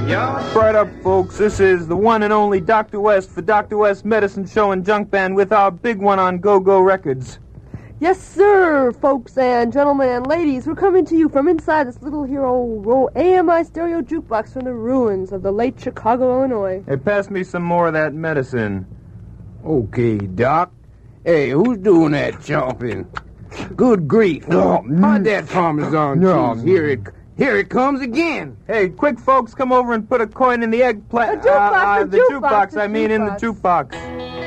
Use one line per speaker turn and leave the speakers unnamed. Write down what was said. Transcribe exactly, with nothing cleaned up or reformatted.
Yeah. Right up, folks. This is the one and only Doctor West for Doctor West Medicine Show and Junk Band with our big one on Go-Go Records.
Yes, sir, folks and gentlemen and ladies. We're coming to you from inside this little hero A M I stereo jukebox from the ruins of the late Chicago, Illinois.
Hey, pass me some more of that medicine.
Okay, Doc. Hey, who's doing that chomping? Good grief. Oh, hide that Parmesan
No,
cheese. Here it, here it comes again.
Hey, quick, folks, come over and put a coin in the eggplant.
The jukebox,
uh, uh,
the
the
jukebox,
jukebox,
the
I mean in the
jukebox.
jukebox.